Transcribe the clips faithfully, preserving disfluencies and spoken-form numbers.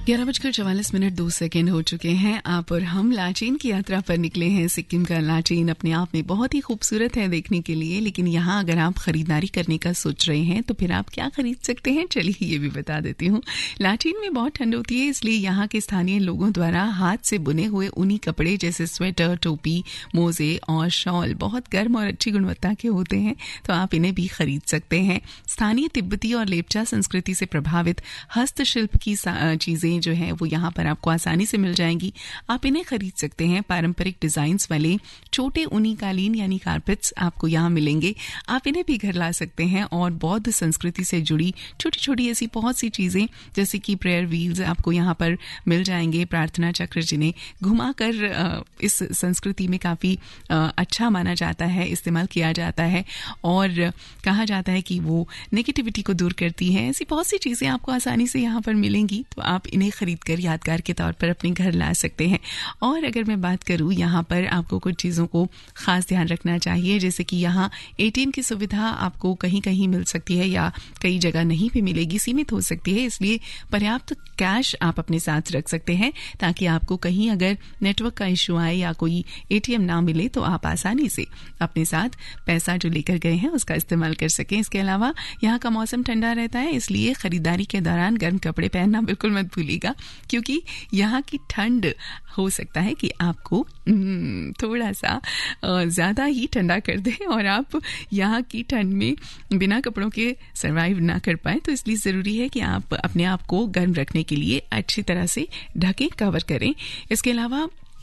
ग्यारह बजकर चवालीस मिनट दो सेकेंड हो चुके हैं। आप और हम लाचेन की यात्रा पर निकले हैं। सिक्किम का लाचेन अपने आप में बहुत ही खूबसूरत है देखने के लिए, लेकिन यहाँ अगर आप खरीदारी करने का सोच रहे हैं तो फिर आप क्या खरीद सकते हैं, चलिए ये भी बता देती हूँ। लाचेन में बहुत ठंड होती है, इसलिए यहाँ के स्थानीय लोगों द्वारा हाथ से बुने हुए ऊनी कपड़े जैसे स्वेटर, टोपी, मोजे और शॉल बहुत गर्म और अच्छी गुणवत्ता के होते हैं, तो आप इन्हें भी खरीद सकते हैं। स्थानीय तिब्बती और लेपचा संस्कृति से प्रभावित हस्तशिल्प की चीजें जो है वो यहाँ पर आपको आसानी से मिल जाएंगी। आप इन्हें खरीद सकते हैं। पारंपरिक डिजाइन्स वाले छोटे ऊनी कालीन यानी कारपेट्स आपको यहाँ मिलेंगे, आप इन्हें भी घर ला सकते हैं। और बौद्ध संस्कृति से जुड़ी छोटी छोटी ऐसी बहुत सी चीजें जैसे कि प्रेयर व्हील्स आपको यहाँ पर मिल जाएंगे, प्रार्थना चक्र जिन्हें घुमाकर इस संस्कृति में काफी अच्छा माना जाता है, इस्तेमाल किया जाता है और कहा जाता है कि वो नेगेटिविटी को दूर करती है। ऐसी बहुत सी चीजें आपको आसानी से यहाँ पर मिलेंगी, तो आप इन्हें खरीद कर यादगार के तौर पर अपने घर ला सकते हैं। और अगर मैं बात करूं, यहाँ पर आपको कुछ चीज़ों को खास ध्यान रखना चाहिए, जैसे कि यहाँ एटीएम की सुविधा आपको कहीं कहीं मिल सकती है या कई जगह नहीं भी मिलेगी, सीमित हो सकती है, इसलिए पर्याप्त कैश आप अपने साथ रख सकते हैं ताकि आपको कहीं अगर नेटवर्क का इशू आए या कोई एटीएम ना मिले तो आप आसानी से अपने साथ पैसा जो लेकर गए हैं उसका इस्तेमाल कर सकें। इसके अलावा यहाँ का मौसम ठंडा रहता है, इसलिए खरीदारी के दौरान गर्म कपड़े पहनना बिल्कुल मत भूलिएगा, क्योंकि यहाँ की ठंड हो सकता है कि आपको थोड़ा सा ज़्यादा ही ठंडा कर दे और आप यहाँ की ठंड में बिना कपड़ों के सरवाइव ना कर पाए। तो इसलिए ज़रूरी है कि आप अपने आप को गर्म रखने के लिए अच्छी तरह से ढकें, कवर करें। इसके अलावा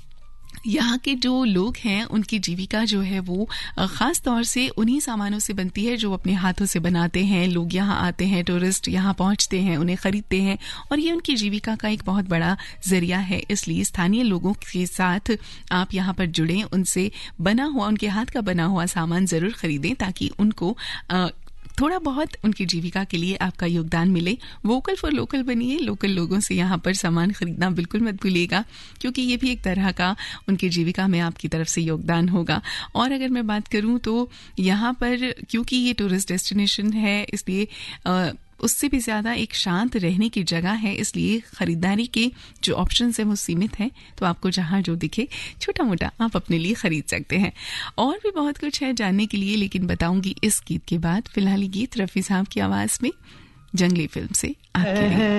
यहाँ के जो लोग हैं उनकी जीविका जो है वो ख़ास तौर से उन्हीं सामानों से बनती है जो अपने हाथों से बनाते हैं। लोग यहाँ आते हैं, टूरिस्ट यहाँ पहुँचते हैं, उन्हें खरीदते हैं और ये उनकी जीविका का एक बहुत बड़ा जरिया है। इसलिए स्थानीय लोगों के साथ आप यहाँ पर जुड़ें, उनसे बना हुआ, उनके हाथ का बना हुआ सामान ज़रूर खरीदें ताकि उनको आ, थोड़ा बहुत उनकी जीविका के लिए आपका योगदान मिले। वोकल फॉर लोकल बनिए, लोकल लोगों से यहाँ पर सामान खरीदना बिल्कुल मत भूलिएगा, क्योंकि ये भी एक तरह का उनकी जीविका में आपकी तरफ से योगदान होगा। और अगर मैं बात करूँ तो यहाँ पर क्योंकि ये टूरिस्ट डेस्टिनेशन है, इसलिए आ, उससे भी ज़्यादा एक शांत रहने की जगह है, इसलिए ख़रीदारी के जो ऑप्शंस हैं वो सीमित हैं, तो आपको जहाँ जो दिखे छोटा मोटा आप अपने लिए ख़रीद सकते हैं। और भी बहुत कुछ है जानने के लिए, लेकिन बताऊंगी इस गीत के बाद। फिलहाल गीत रफ़ी साहब की आवाज़ में जंगली फिल्म से आपके लिए।